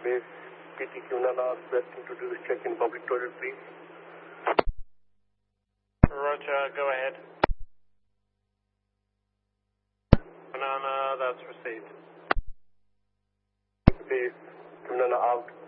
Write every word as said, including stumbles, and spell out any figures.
Base P T Q Nana requesting to do this check in public toilet, please. Roger, go ahead. Banana, that's received. Base Q Nana out.